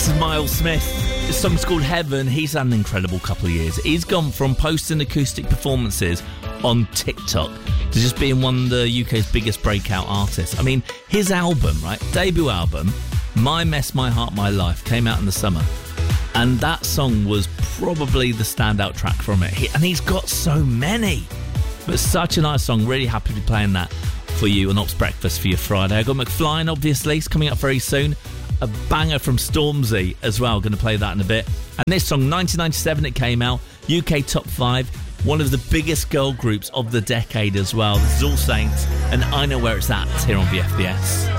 is Miles Smith. This song's called Heaven. He's had an incredible couple of years. He's gone from posting acoustic performances on TikTok to just being one of the UK's biggest breakout artists. I mean, his album, right, debut album, My Mess, My Heart, My Life, came out in the summer. And that song was probably the standout track from it. And he's got so many. But such a nice song. Really happy to be playing that for you on Ops Breakfast for your Friday. I got McFly, obviously. It's coming up very soon. A banger from Stormzy as well. Going to play that in a bit. And this song, 1997, it came out. UK Top 5. One of the biggest girl groups of the decade as well. This is All Saints. And I Know Where It's At here on VFBS.